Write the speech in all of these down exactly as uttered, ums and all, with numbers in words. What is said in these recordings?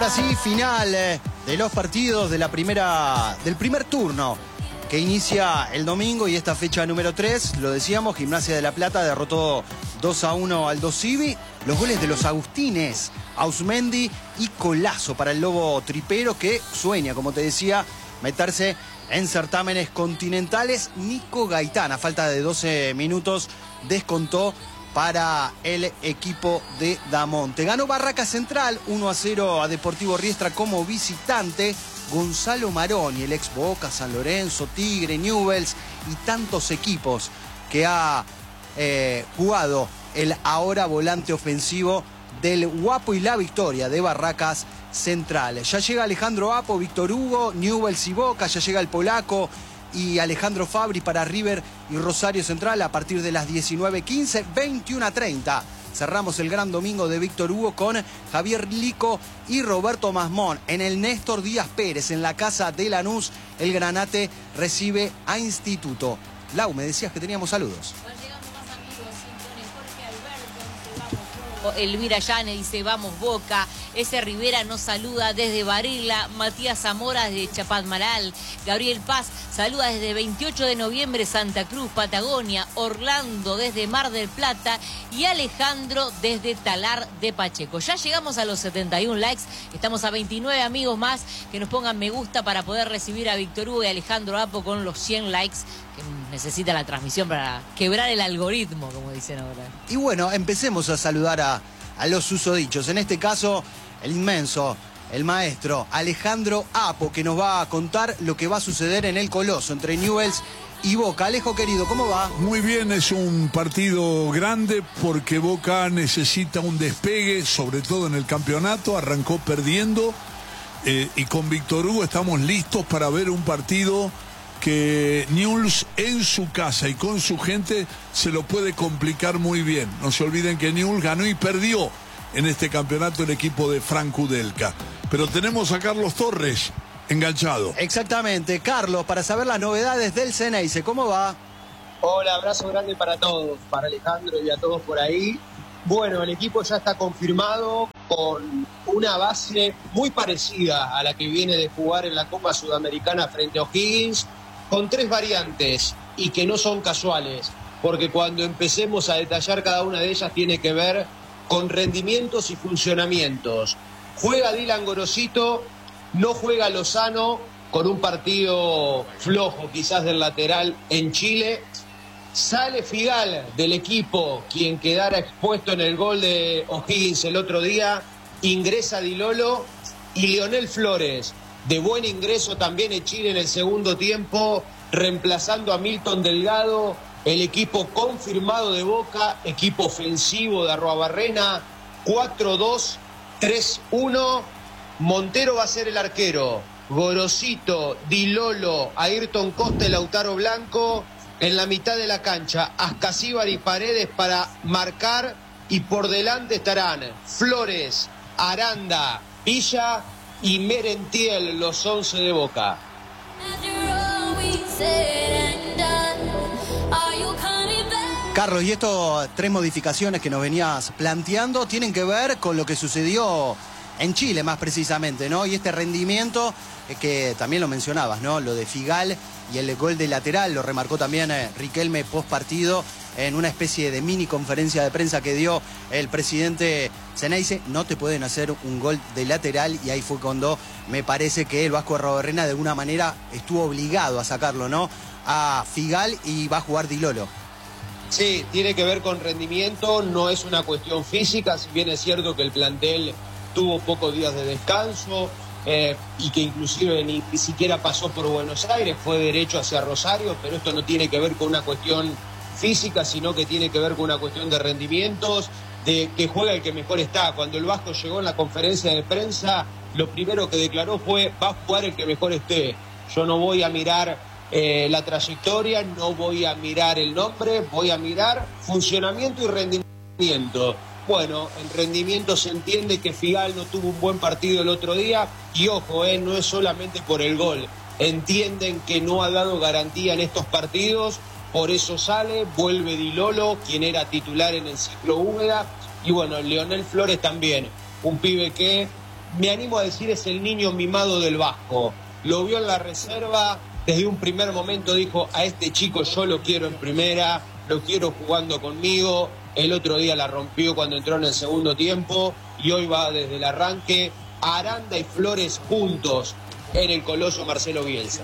Ahora sí, final eh, de los partidos de la primera, del primer turno que inicia el domingo y esta fecha número tres. Lo decíamos, Gimnasia de La Plata derrotó dos a uno al Dosivi. Los goles de los Agustines, Ausmendi y Colazo para el Lobo Tripero, que sueña, como te decía, meterse en certámenes continentales. Nico Gaitán, a falta de doce minutos, descontó para el equipo de Damonte. Ganó Barraca Central uno a cero a Deportivo Riestra como visitante. Gonzalo Maroni, el ex Boca, San Lorenzo, Tigre, Newell's y tantos equipos que ha eh, jugado el ahora volante ofensivo del Guapo y la victoria de Barracas Central. Ya llega Alejandro Apo, Víctor Hugo, Newell's y Boca, ya llega el polaco y Alejandro Fabri para River y Rosario Central a partir de las diecinueve quince, veintiuno a treinta. Cerramos el gran domingo de Víctor Hugo con Javier Lico y Roberto Masmón en el Néstor Díaz Pérez, en la casa de Lanús. El Granate recibe a Instituto. Lau, me decías que teníamos saludos. Elvira Llane dice vamos Boca. Ese Rivera nos saluda desde Varela. Matías Zamora desde Chapadmalal. Gabriel Paz saluda desde veintiocho de noviembre, Santa Cruz, Patagonia. Orlando desde Mar del Plata y Alejandro desde Talar de Pacheco. Ya llegamos a los setenta y un likes. Estamos a veintinueve amigos más que nos pongan me gusta para poder recibir a Víctor Hugo y Alejandro Apo con los cien likes que necesita la transmisión para quebrar el algoritmo, como dicen ahora. Y bueno, empecemos a saludar a, a los susodichos. En este caso, el inmenso, el maestro Alejandro Apo, que nos va a contar lo que va a suceder en el Coloso entre Newell's y Boca. Alejo, querido, ¿cómo va? Muy bien, es un partido grande porque Boca necesita un despegue, sobre todo en el campeonato. Arrancó perdiendo eh, y con Víctor Hugo estamos listos para ver un partido que Newell's en su casa y con su gente se lo puede complicar muy bien. No se olviden que Newell's ganó y perdió en este campeonato el equipo de Frank Udelka. Pero tenemos a Carlos Torres enganchado. Exactamente. Carlos, para saber las novedades del Ceneice, ¿cómo va? Hola, abrazo grande para todos, para Alejandro y a todos por ahí. Bueno, el equipo ya está confirmado con una base muy parecida a la que viene de jugar en la Copa Sudamericana frente a O'Higgins, con tres variantes y que no son casuales, porque cuando empecemos a detallar cada una de ellas tiene que ver con rendimientos y funcionamientos. Juega Dylan Gorosito, no juega Lozano, con un partido flojo quizás del lateral en Chile. Sale Figal del equipo, quien quedara expuesto en el gol de O'Higgins el otro día. Ingresa Di Lolo y Lionel Flores, de buen ingreso también en Chile en el segundo tiempo, reemplazando a Milton Delgado. El equipo confirmado de Boca, equipo ofensivo de Arruabarrena, cuatro dos tres uno. Montero va a ser el arquero. Gorosito, Di Lolo, Ayrton Costa y Lautaro Blanco. En la mitad de la cancha, Ascasíbar y Paredes para marcar. Y por delante estarán Flores, Aranda, Villa y Merentiel, los once de Boca. Carlos, y estas tres modificaciones que nos venías planteando tienen que ver con lo que sucedió en Chile más precisamente, ¿no? Y este rendimiento eh, que también lo mencionabas, ¿no? Lo de Figal y el gol de lateral, lo remarcó también eh, Riquelme post partido en una especie de mini conferencia de prensa que dio el presidente Ceneice. No te pueden hacer un gol de lateral, y ahí fue cuando me parece que el Vasco Arruabarrena de alguna manera estuvo obligado a sacarlo, ¿no? A Figal, y va a jugar Di Lolo. Sí, tiene que ver con rendimiento, no es una cuestión física, si bien es cierto que el plantel tuvo pocos días de descanso eh, y que inclusive ni, ni siquiera pasó por Buenos Aires, fue derecho hacia Rosario, pero esto no tiene que ver con una cuestión física, sino que tiene que ver con una cuestión de rendimientos, de que juega el que mejor está. Cuando el Vasco llegó en la conferencia de prensa, lo primero que declaró fue: va a jugar el que mejor esté. Yo no voy a mirar eh, la trayectoria, no voy a mirar el nombre, voy a mirar funcionamiento y rendimiento. Bueno, en rendimiento se entiende que Figal no tuvo un buen partido el otro día, y ojo, eh, no es solamente por el gol. Entienden que no ha dado garantía en estos partidos, por eso sale, vuelve Di Lolo, quien era titular en el ciclo Úbeda, y bueno, Lionel Flores también, un pibe que me animo a decir es el niño mimado del Vasco. Lo vio en la reserva, desde un primer momento dijo, a este chico yo lo quiero en primera, lo quiero jugando conmigo. El otro día la rompió cuando entró en el segundo tiempo y hoy va desde el arranque. Aranda y Flores juntos en el coloso Marcelo Bielsa.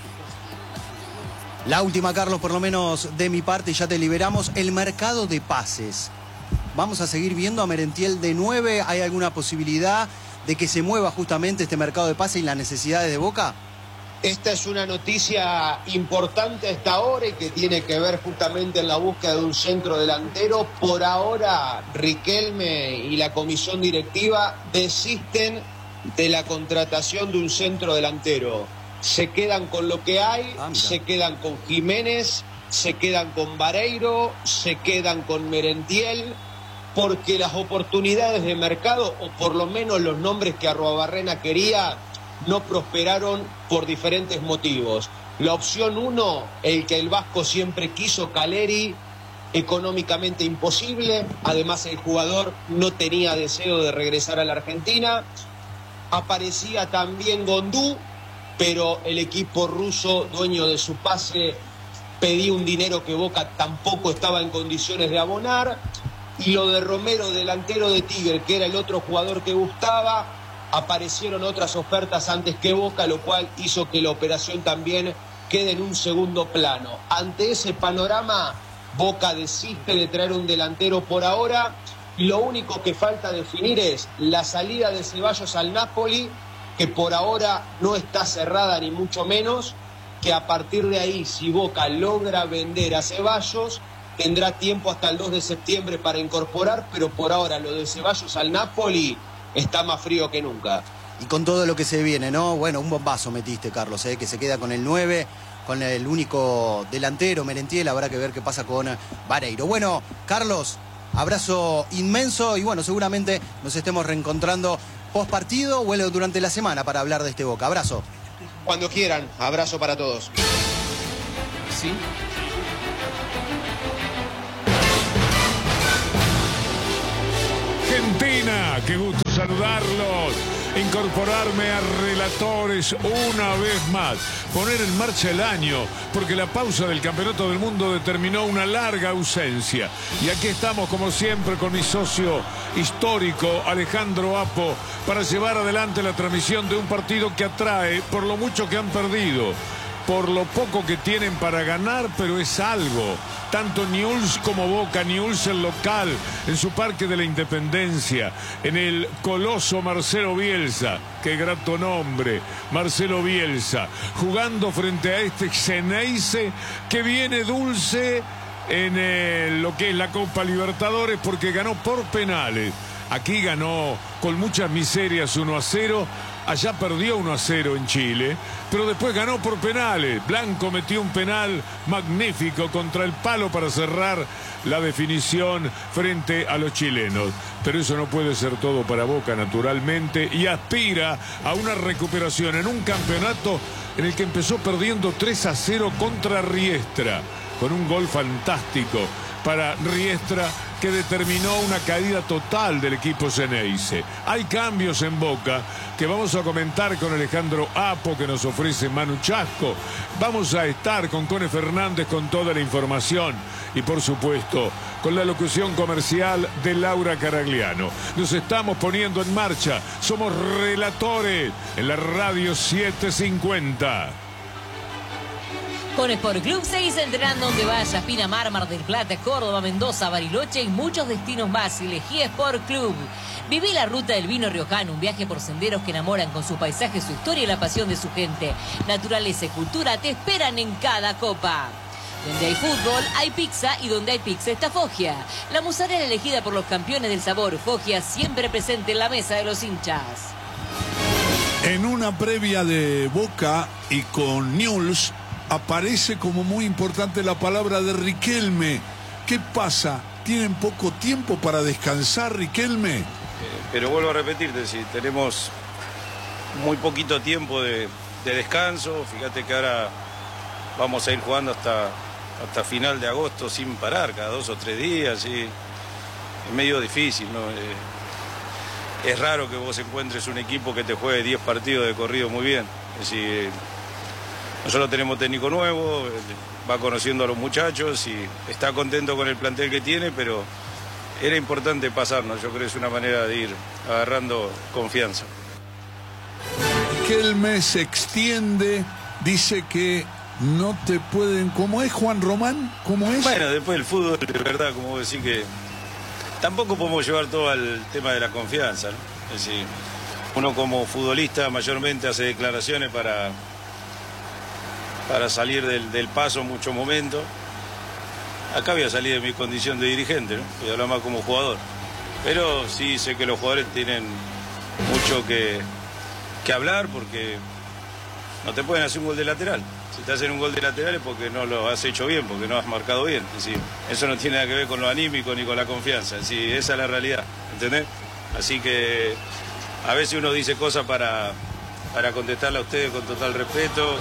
La última, Carlos, por lo menos de mi parte, y ya te liberamos. El mercado de pases. ¿Vamos a seguir viendo a Merentiel de nueve? ¿Hay alguna posibilidad de que se mueva justamente este mercado de pases y las necesidades de Boca? Esta es una noticia importante a esta hora y que tiene que ver justamente en la búsqueda de un centro delantero. Por ahora, Riquelme y la comisión directiva desisten de la contratación de un centro delantero. Se quedan con lo que hay, ah, se quedan con Jiménez, se quedan con Vareiro, se quedan con Merentiel, porque las oportunidades de mercado, o por lo menos los nombres que Arruabarrena quería, no prosperaron por diferentes motivos. La opción uno, el que el Vasco siempre quiso, Caleri, económicamente imposible. Además, el jugador no tenía deseo de regresar a la Argentina. Aparecía también Gondú, pero el equipo ruso, dueño de su pase, pedía un dinero que Boca tampoco estaba en condiciones de abonar. Y lo de Romero, delantero de Tigre, que era el otro jugador que gustaba, aparecieron otras ofertas antes que Boca, lo cual hizo que la operación también quede en un segundo plano. Ante ese panorama, Boca desiste de traer un delantero por ahora, y lo único que falta definir es la salida de Ceballos al Napoli, que por ahora no está cerrada ni mucho menos, que a partir de ahí, si Boca logra vender a Ceballos, tendrá tiempo hasta el dos de septiembre para incorporar, pero por ahora lo de Ceballos al Napoli está más frío que nunca. Y con todo lo que se viene, ¿no? Bueno, un bombazo metiste, Carlos, ¿eh? Que se queda con el nueve, con el único delantero, Merentiel. Habrá que ver qué pasa con Vareiro. Bueno, Carlos, abrazo inmenso y bueno, seguramente nos estemos reencontrando post partido o durante la semana para hablar de este Boca. Abrazo. Cuando quieran, abrazo para todos. ¿Sí? Argentina, qué gusto saludarlos, incorporarme a relatores una vez más, poner en marcha el año, porque la pausa del Campeonato del Mundo determinó una larga ausencia. Y aquí estamos, como siempre, con mi socio histórico, Alejandro Apo, para llevar adelante la transmisión de un partido que atrae por lo mucho que han perdido, por lo poco que tienen para ganar, pero es algo. Tanto Newell's como Boca, Newell's el local, en su Parque de la Independencia, en el coloso Marcelo Bielsa, qué grato nombre, Marcelo Bielsa, jugando frente a este Xeneize que viene dulce en el, lo que es la Copa Libertadores, porque ganó por penales. Aquí ganó con muchas miserias uno a cero. Allá perdió uno a cero en Chile, pero después ganó por penales. Blanco metió un penal magnífico contra el palo para cerrar la definición frente a los chilenos. Pero eso no puede ser todo para Boca, naturalmente, y aspira a una recuperación en un campeonato en el que empezó perdiendo tres a cero contra Riestra, con un gol fantástico para Riestra, que determinó una caída total del equipo Xeneize. Hay cambios en Boca que vamos a comentar con Alejandro Apo, que nos ofrece Manu Chasco. Vamos a estar con Cone Fernández con toda la información y, por supuesto, con la locución comercial de Laura Caragliano. Nos estamos poniendo en marcha. Somos relatores en la radio setecientos cincuenta. Con Sport Club seguís entrenando donde vayas. Pinamar, Mar del Plata, Córdoba, Mendoza, Bariloche y muchos destinos más. Elegí Sport Club. Viví la ruta del vino riojano, un viaje por senderos que enamoran con su paisaje, su historia y la pasión de su gente. Naturaleza y cultura te esperan en cada copa. Donde hay fútbol, hay pizza, y donde hay pizza está Foggia. La mozzarella elegida por los campeones del sabor. Foggia, siempre presente en la mesa de los hinchas. En una previa de Boca y con Newell's, aparece como muy importante la palabra de Riquelme. ¿Qué pasa? ¿Tienen poco tiempo para descansar, Riquelme? Eh, pero vuelvo a repetirte, si tenemos muy poquito tiempo de, de descanso. Fíjate que ahora vamos a ir jugando hasta, hasta final de agosto sin parar, cada dos o tres días. Y es medio difícil, ¿no? Eh, es raro que vos encuentres un equipo que te juegue diez partidos de corrido muy bien. Es decir, nosotros tenemos técnico nuevo, va conociendo a los muchachos y está contento con el plantel que tiene, pero era importante pasarnos. Yo creo que es una manera de ir agarrando confianza. Que el mes se extiende, dice que no te pueden... ¿Cómo es, Juan Román? ¿Cómo es? Bueno, después el fútbol, de verdad, como vos decís, que tampoco podemos llevar todo al tema de la confianza, ¿no? Es decir, uno como futbolista mayormente hace declaraciones para, para salir del, del paso en muchos momentos. Acá voy a salir de mi condición de dirigente, ¿no? Voy a hablar más como jugador. Pero sí sé que los jugadores tienen mucho que... que hablar, porque no te pueden hacer un gol de lateral. Si te hacen un gol de lateral es porque no lo has hecho bien, porque no has marcado bien. Es decir, eso no tiene nada que ver con lo anímico ni con la confianza. Es decir, esa es la realidad, ¿entendés? Así que a veces uno dice cosas para, para contestarle a ustedes con total respeto.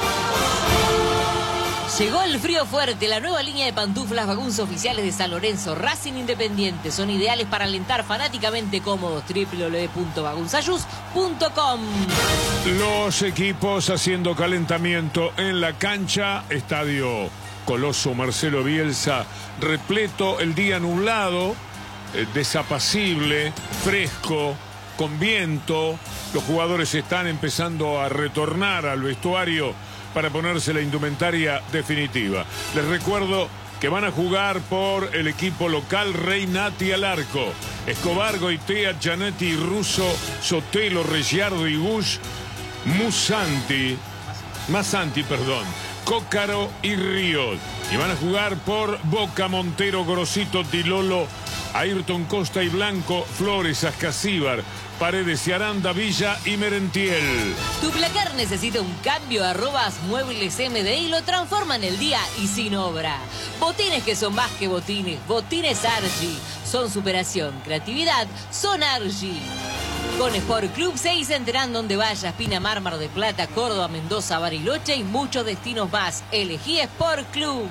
Llegó el frío fuerte, la nueva línea de pantuflas Baguns oficiales de San Lorenzo, Racing Independiente. Son ideales para alentar fanáticamente cómodos. doble u doble u doble u punto bagunsayus punto com. Los equipos haciendo calentamiento en la cancha. Estadio Coloso Marcelo Bielsa, repleto, el día nublado, eh, desapacible, fresco, con viento. Los jugadores están empezando a retornar al vestuario para ponerse la indumentaria definitiva. Les recuerdo que van a jugar por el equipo local Reinati al arco, Escobar, Goitea, Gianetti, Russo, Sotelo, Reggiardo y Gush, Musanti, Masanti, perdón, Cócaro y Ríos. Y van a jugar por Boca, Montero, Grosito, Tilolo, Ayrton, Costa y Blanco, Flores, Ascasíbar, Paredes y Aranda, Villa y Merentiel. Tu placar necesita un cambio, arrobas Muebles M D I lo transforma en el día y sin obra. Botines que son más que botines, botines Argy. Son superación, creatividad, son Argy. Con Sport Club seis enterán donde vayas, Pinamar, Mar del Plata, Córdoba, Mendoza, Bariloche y muchos destinos más. Elegí Sport Club.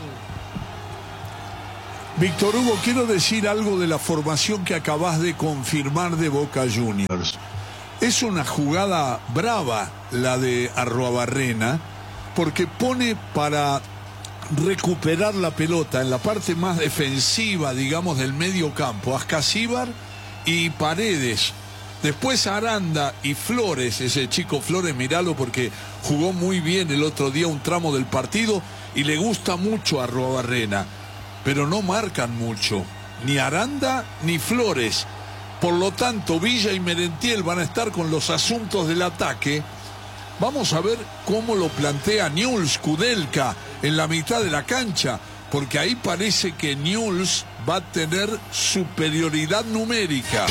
Víctor Hugo, quiero decir algo de la formación que acabas de confirmar de Boca Juniors. Es una jugada brava la de Arruabarrena, porque pone para recuperar la pelota en la parte más defensiva, digamos, del medio campo, Ascasíbar y Paredes. Después Aranda y Flores, ese chico Flores, miralo porque jugó muy bien el otro día un tramo del partido y le gusta mucho a Arruabarrena. Pero no marcan mucho, ni Aranda ni Flores. Por lo tanto, Villa y Merentiel van a estar con los asuntos del ataque. Vamos a ver cómo lo plantea Newell's Kudelka en la mitad de la cancha, porque ahí parece que Newell's va a tener superioridad numérica.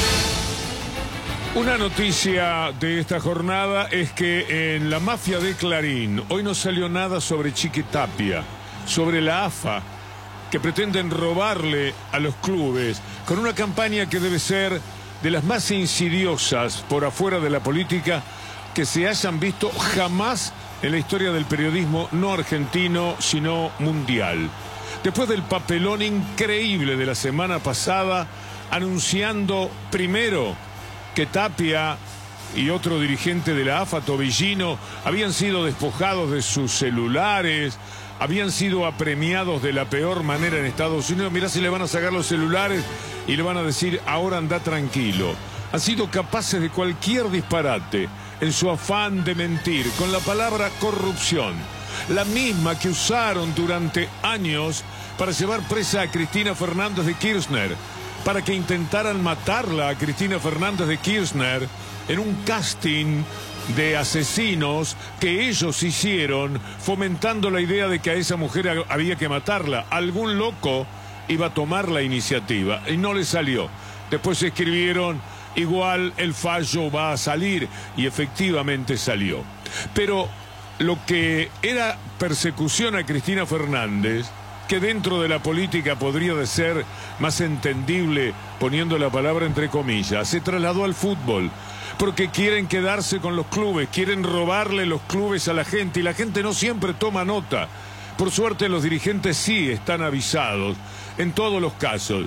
Una noticia de esta jornada es que en la mafia de Clarín hoy no salió nada sobre Chiquitapia, sobre la A F A, que pretenden robarle a los clubes con una campaña que debe ser de las más insidiosas por afuera de la política que se hayan visto jamás en la historia del periodismo no argentino, sino mundial. Después del papelón increíble de la semana pasada, anunciando primero que Tapia y otro dirigente de la A F A, Tobillino, habían sido despojados de sus celulares, habían sido apremiados de la peor manera en Estados Unidos. Mirá si le van a sacar los celulares y le van a decir, ahora anda tranquilo. Han sido capaces de cualquier disparate en su afán de mentir, con la palabra corrupción, la misma que usaron durante años para llevar presa a Cristina Fernández de Kirchner, para que intentaran matarla a Cristina Fernández de Kirchner en un casting de asesinos que ellos hicieron, fomentando la idea de que a esa mujer había que matarla. Algún loco iba a tomar la iniciativa y no le salió. Después escribieron, igual el fallo va a salir, y efectivamente salió. Pero lo que era persecución a Cristina Fernández, que dentro de la política podría de ser más entendible poniendo la palabra entre comillas, se trasladó al fútbol. Porque quieren quedarse con los clubes, quieren robarle los clubes a la gente, y la gente no siempre toma nota. Por suerte los dirigentes sí están avisados en todos los casos.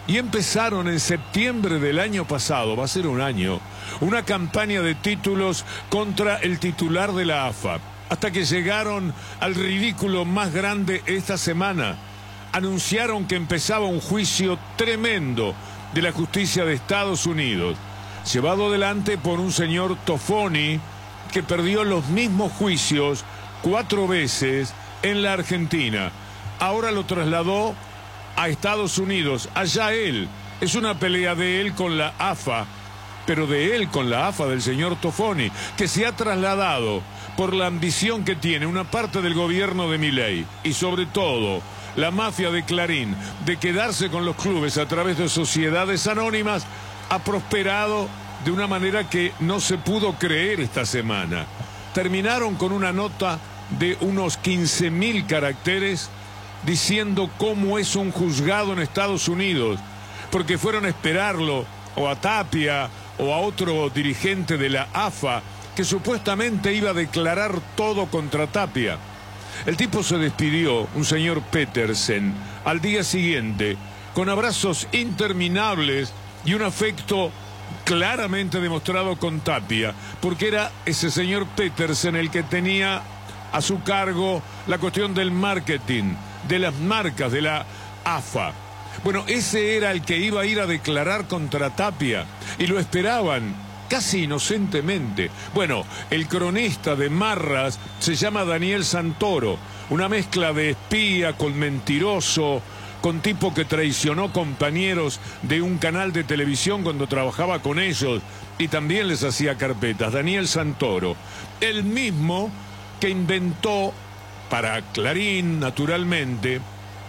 y empezaron en septiembre del año pasado, va a ser un año, una campaña de títulos contra el titular de la A F A, hasta que llegaron al ridículo más grande esta semana. Anunciaron que empezaba un juicio tremendo de la justicia de Estados Unidos, llevado adelante por un señor Toffoni, que perdió los mismos juicios cuatro veces en la Argentina. Ahora lo trasladó a Estados Unidos, allá él. Es una pelea de él con la A F A, pero de él con la A F A del señor Toffoni, que se ha trasladado por la ambición que tiene una parte del gobierno de Milei y sobre todo la mafia de Clarín de quedarse con los clubes a través de sociedades anónimas. Ha prosperado de una manera que no se pudo creer esta semana. Terminaron con una nota de unos quince mil caracteres diciendo cómo es un juzgado en Estados Unidos, porque fueron a esperarlo o a Tapia o a otro dirigente de la A F A que supuestamente iba a declarar todo contra Tapia. El tipo se despidió, un señor Petersen, al día siguiente, con abrazos interminables y un afecto claramente demostrado con Tapia, porque era ese señor Petersen el que tenía a su cargo la cuestión del marketing, de las marcas de la A F A. Bueno, ese era el que iba a ir a declarar contra Tapia y lo esperaban casi inocentemente. Bueno, el cronista de Marras se llama Daniel Santoro, una mezcla de espía con mentiroso, con tipo que traicionó compañeros de un canal de televisión cuando trabajaba con ellos y también les hacía carpetas. Daniel Santoro, el mismo que inventó para Clarín, naturalmente,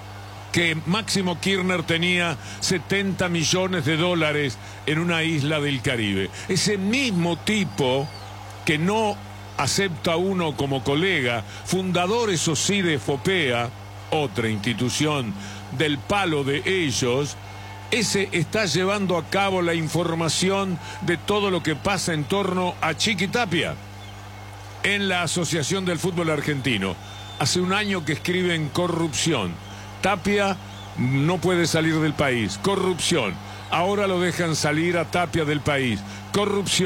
que Máximo Kirchner tenía setenta millones de dólares en una isla del Caribe. Ese mismo tipo que no acepta uno como colega, fundador, eso sí, de Fopea, otra institución del palo de ellos, ese está llevando a cabo la información de todo lo que pasa en torno a Chiqui Tapia en la Asociación del Fútbol Argentino. Hace un año que escriben corrupción. Tapia no puede salir del país. Corrupción. Ahora lo dejan salir a Tapia del país. Corrupción.